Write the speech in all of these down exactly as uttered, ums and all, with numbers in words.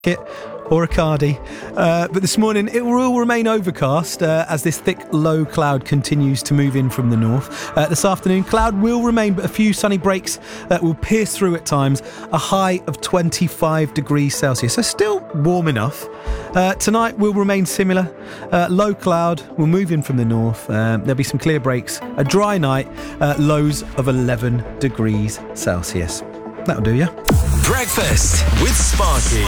it or a Cardi. Uh, but this morning it will remain overcast uh, as this thick low cloud continues to move in from the north. Uh, this afternoon cloud will remain, but a few sunny breaks that will pierce through at times. A high of twenty-five degrees Celsius, so still warm enough. Uh, tonight will remain similar. Uh, low cloud will move in from the north. Um, there'll be some clear breaks. A dry night, uh, lows of eleven degrees Celsius. That'll do you. Breakfast with Sparky.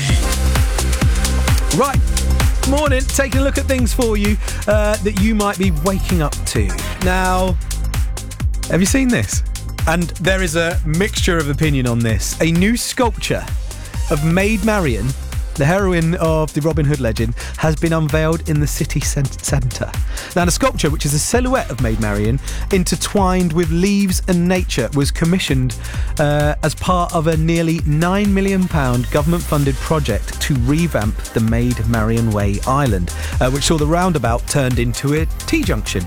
Right, morning, taking a look at things for you uh, that you might be waking up to. Now, have you seen this? And there is a mixture of opinion on this. A new sculpture of Maid Marian, the heroine of the Robin Hood legend, has been unveiled in the city centre. Now, the sculpture, which is a silhouette of Maid Marian intertwined with leaves and nature, was commissioned uh, as part of a nearly nine million pounds government-funded project to revamp the Maid Marian Way Island, uh, which saw the roundabout turned into a T-junction.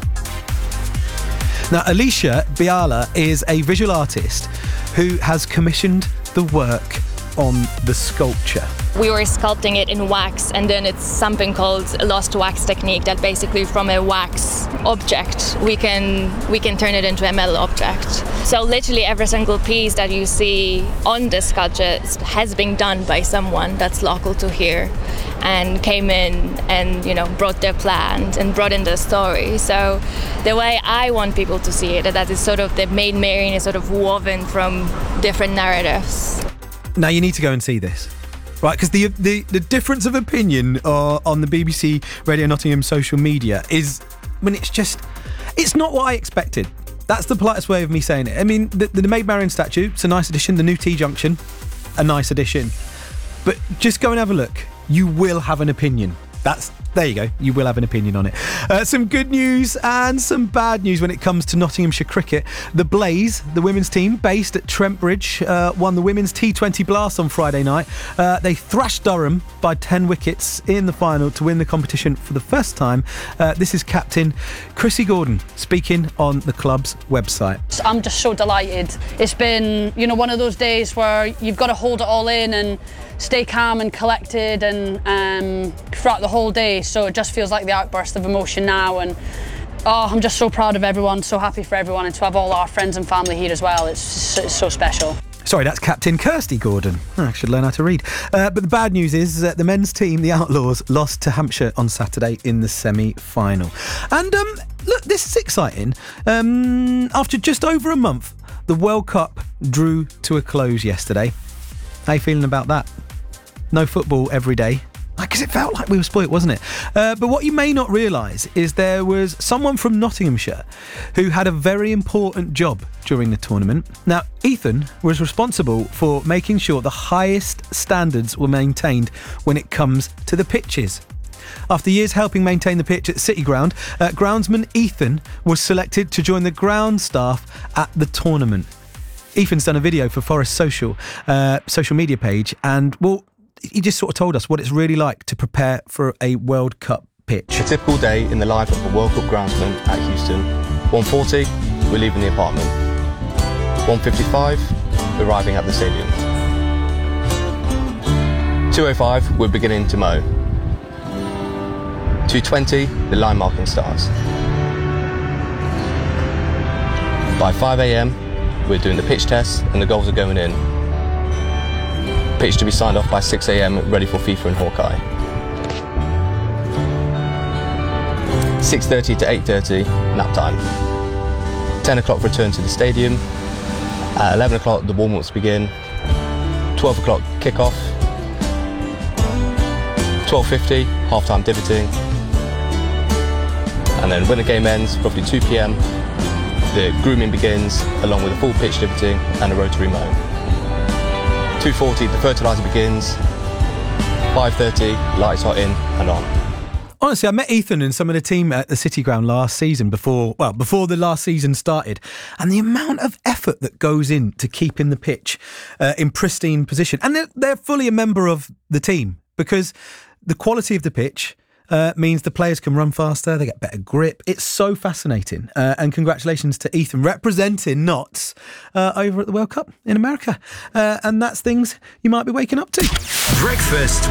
Now, Alicia Biala is a visual artist who has commissioned the work on the sculpture. We were sculpting it in wax, and then it's something called a lost wax technique, that basically from a wax object we can we can turn it into a metal object. So literally every single piece that you see on the sculpture has been done by someone that's local to here and came in and, you know, brought their plans and brought in the story. So the way I want people to see it, that is sort of the Maid Marian is sort of woven from different narratives. Now you need to go and see this, right? Because the, the the difference of opinion uh, on the B B C Radio Nottingham social media is when it's just, it's not what I expected. That's the politest way of me saying it. I mean, the, the Maid Marian statue, it's a nice addition. The new T-junction, a nice addition. But just go and have a look. You will have an opinion. That's There you go. You will have an opinion on it. Uh, some good news and some bad news when it comes to Nottinghamshire cricket. The Blaze, the women's team based at Trent Bridge, uh, won the women's T twenty Blast on Friday night. Uh, they thrashed Durham by ten wickets in the final to win the competition for the first time. Uh, this is captain Chrissy Gordon speaking on the club's website. I'm just so delighted. It's been, you know, one of those days where you've got to hold it all in and stay calm and collected and um, throughout the whole day, so it just feels like the outburst of emotion now. And oh, I'm just so proud of everyone, so happy for everyone, and to have all our friends and family here as well. It's, it's so special. Sorry, that's Captain Kirsty Gordon. Oh, I should learn how to read. Uh, but the bad news is that the men's team, the Outlaws, lost to Hampshire on Saturday in the semi-final. And um, look, this is exciting. Um, after just over a month, the World Cup drew to a close yesterday. How are you feeling about that? No football every day. Because it felt like we were spoilt, wasn't it? Uh, but what you may not realise is there was someone from Nottinghamshire who had a very important job during the tournament. Now, Ethan was responsible for making sure the highest standards were maintained when it comes to the pitches. After years helping maintain the pitch at City Ground, uh, groundsman Ethan was selected to join the ground staff at the tournament. Ethan's done a video for Forest Social, uh, social media page, and, well, he just sort of told us what it's really like to prepare for a World Cup pitch. A typical day in the life of a World Cup groundsman at Houston. one forty, we're leaving the apartment. one fifty-five, arriving at the stadium. two oh five, we're beginning to mow. two twenty, the line marking starts. By five a.m, we're doing the pitch tests and the goals are going in. Pitch to be signed off by six a.m, ready for FIFA and Hawkeye. six thirty to eight thirty, nap time. ten o'clock return to the stadium. At eleven o'clock the warm-ups begin. twelve o'clock kick-off. twelve fifty, half-time divoting. And then when the game ends, roughly two p.m, the grooming begins, along with a full pitch divoting and a rotary mow. two forty, the fertiliser begins. five thirty, lights are in and on. Honestly, I met Ethan and some of the team at the City Ground last season before, well, before the last season started, and the amount of effort that goes in to keeping the pitch uh, in pristine position. And they're, they're fully a member of the team because the quality of the pitch uh, means the players can run faster, they get better grip. It's so fascinating. Uh, and congratulations to Ethan representing Notts uh, over at the World Cup in America. Uh, and that's things you might be waking up to. Breakfast